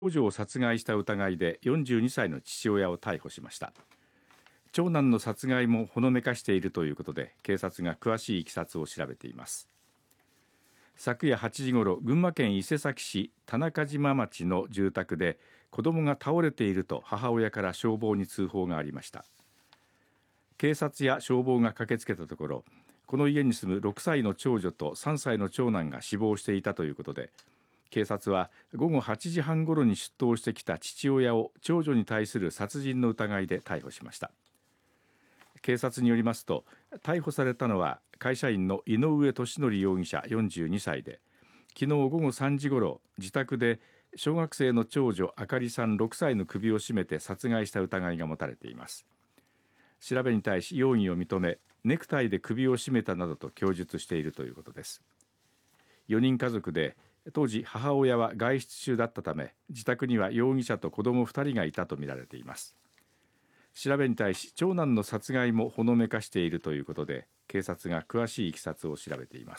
長女を殺害した疑いで42歳の父親を逮捕しました。長男の殺害もほのめかしているということで、警察が詳しい経緯を調べています。昨夜8時ごろ、群馬県伊勢崎市田中島町の住宅で子供が倒れていると母親から消防に通報がありました。警察や消防が駆けつけたところ、この家に住む6歳の長女と3歳の長男が死亡していたということで、警察は午後8時半ごろに出頭してきた父親を長女に対する殺人の疑いで逮捕しました。警察によりますと、逮捕されたのは会社員の井上俊則容疑者42歳で、昨日午後3時ごろ、自宅で小学生の長女あかりさん6歳の首を絞めて殺害した疑いが持たれています。調べに対し容疑を認め、ネクタイで首を絞めたなどと供述しているということです。4人家族で、当時母親は外出中だったため、自宅には容疑者と子供2人がいたとみられています。調べに対し長男の殺害もほのめかしているということで、警察が詳しい経緯を調べています。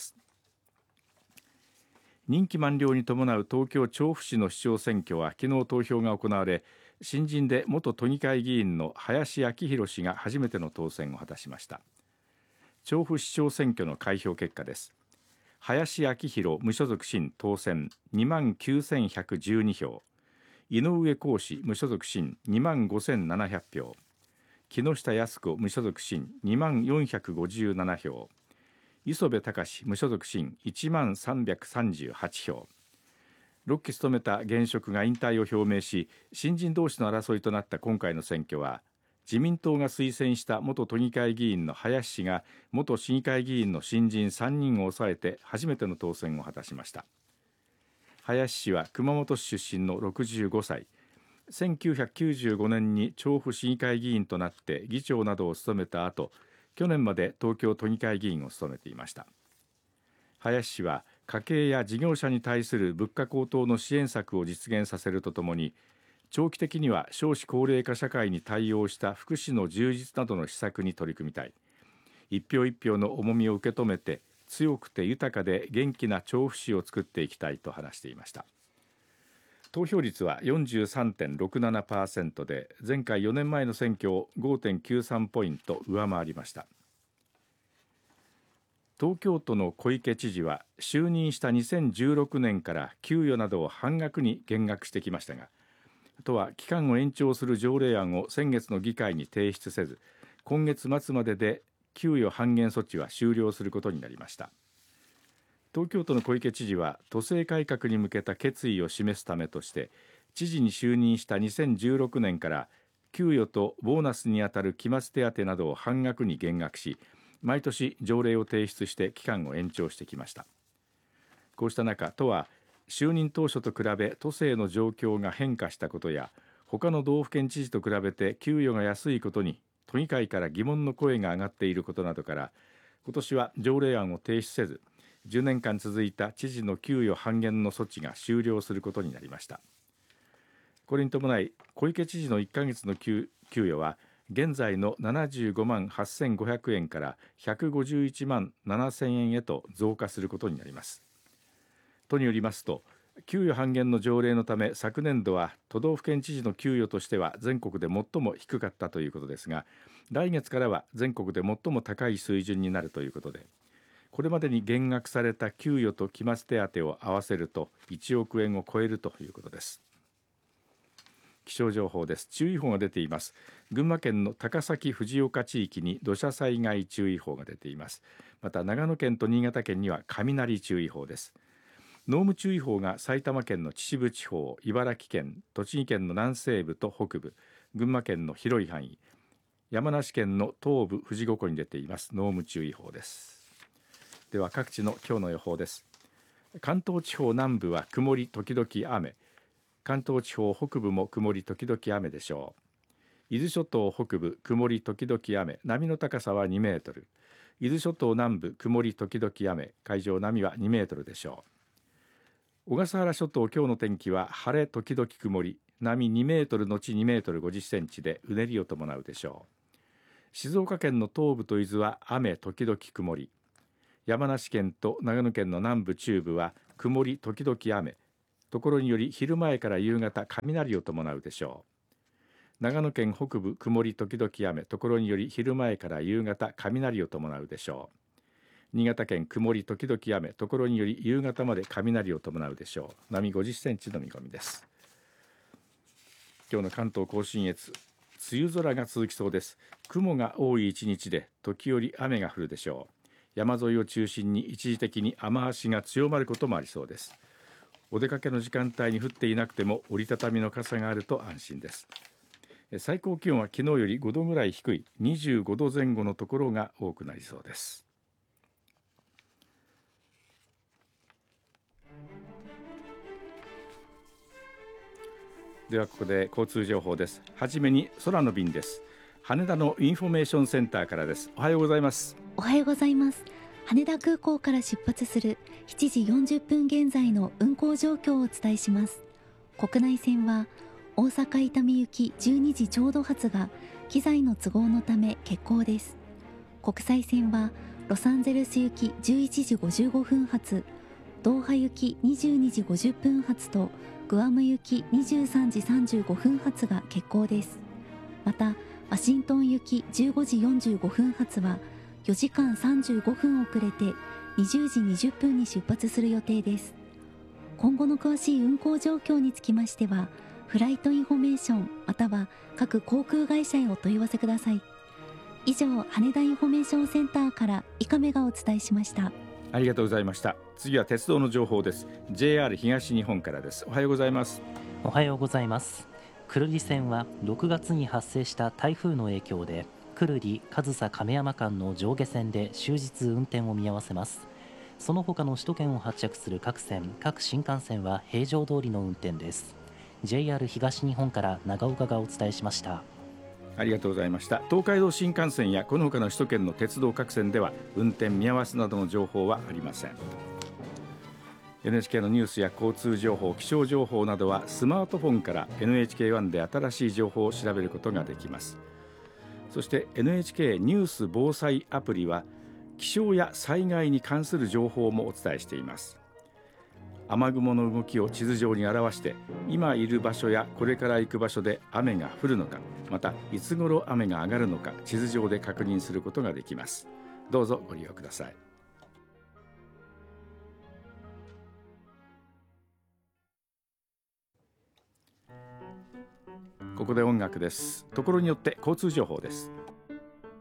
任期満了に伴う東京調布市の市長選挙は昨日投票が行われ、新人で元都議会議員の林明弘氏が初めての当選を果たしました。調布市長選挙の開票結果です。林明弘無所属新当選29,112票、井上公氏無所属新25,700票、木下靖子無所属新24,457票、磯部隆無所属新13,338票。6期務めた現職が引退を表明し、新人同士の争いとなった今回の選挙は、自民党が推薦した元都議会議員の林氏が元市議会議員の新人3人を抑えて初めての当選を果たしました。林氏は熊本市出身の65歳、1995年に調布市議会議員となって議長などを務めた後、去年まで東京都議会議員を務めていました。林氏は家計や事業者に対する物価高騰の支援策を実現させるとともに、長期的には少子高齢化社会に対応した福祉の充実などの施策に取り組みたい。一票一票の重みを受け止めて、強くて豊かで元気な調布市を作っていきたいと話していました。投票率は 43.67% で、前回4年前の選挙を 5.93 ポイント上回りました。東京都の小池知事は就任した2016年から給与などを半額に減額してきましたが、都は期間を延長する条例案を先月の議会に提出せず、今月末までで給与半減措置は終了することになりました。東京都の小池知事は都政改革に向けた決意を示すためとして、知事に就任した2016年から給与とボーナスにあたる期末手当などを半額に減額し、毎年条例を提出して期間を延長してきました。こうした中、都は就任当初と比べ都政の状況が変化したことや、他の道府県知事と比べて給与が安いことに都議会から疑問の声が上がっていることなどから、今年は条例案を提出せず、10年間続いた知事の給与半減の措置が終了することになりました。これに伴い、小池知事の1ヶ月の給与は現在の75万8500円から151万7000円へと増加することになります。都によりますと、給与半減の条例のため昨年度は都道府県知事の給与としては全国で最も低かったということですが、来月からは全国で最も高い水準になるということで、これまでに減額された給与と期末手当を合わせると1億円を超えるということです。気象情報です。注意報が出ています。群馬県の高崎藤岡地域に土砂災害注意報が出ています。また長野県と新潟県には雷注意報です。濃霧注意報が埼玉県の秩父地方、茨城県、栃木県の南西部と北部、群馬県の広い範囲、山梨県の東部富士五湖に出ています濃霧注意報です。では各地の今日の予報です。関東地方南部は曇り時々雨、関東地方北部も曇り時々雨でしょう。伊豆諸島北部曇り時々雨、波の高さは2メートル。伊豆諸島南部曇り時々雨、海上波は2メートルでしょう。小笠原諸島今日の天気は晴れ時々曇り、波2メートルのち2メートル50センチでうねりを伴うでしょう。静岡県の東部と伊豆は雨時々曇り、山梨県と長野県の南部中部は曇り時々雨、 ところにより昼前から夕方雷を伴うでしょう。長野県北部曇り時々雨、ところにより昼前から夕方雷を伴うでしょう。新潟県曇り時々雨、ところにより夕方まで雷を伴うでしょう。波50センチの見込みです。今日の関東甲信越、梅雨空が続きそうです。雲が多い一日で時折雨が降るでしょう。山沿いを中心に一時的に雨足が強まることもありそうです。お出かけの時間帯に降っていなくても折りたたみの傘があると安心です。最高気温は昨日より5度ぐらい低い25度前後のところが多くなりそうです。ではここで交通情報です。はじめに空の便です。羽田のインフォメーションセンターからです。おはようございます。 おはようございます。羽田空港から出発する7時40分現在の運航状況をお伝えします。国内線は大阪伊丹行き12時ちょうど発が機材の都合のため欠航です。国際線はロサンゼルス行き11時55分発、ドーハ行き22時50分発とグアム行き23時35分発が欠航です。またワシントン行き15時45分発は4時間35分遅れて20時20分に出発する予定です。今後の詳しい運航状況につきましてはフライトインフォメーションまたは各航空会社へお問い合わせください。以上、羽田インフォメーションセンターから伊亀がお伝えしました。 ありがとうございました。次は鉄道の情報です。 JR 東日本からです。おはようございます。 おはようございます。久留里線は6月に発生した台風の影響で久留里上総亀山間の上下線で終日運転を見合わせます。その他の首都圏を発着する各線各新幹線は平常通りの運転です。 JR 東日本から長岡がお伝えしました。 ありがとうございました。東海道新幹線やこの他の首都圏の鉄道各線では運転見合わせなどの情報はありません。 NHK のニュースや交通情報、気象情報などはスマートフォンから NHK-1 で新しい情報を調べることができます。そして NHK ニュース防災アプリは気象や災害に関する情報もお伝えしています。雨雲の動きを地図上に表して今いる場所やこれから行く場所で雨が降るのか、またいつ頃雨が上がるのか地図上で確認することができます。どうぞご利用ください。ここで音楽です。ところによって交通情報です。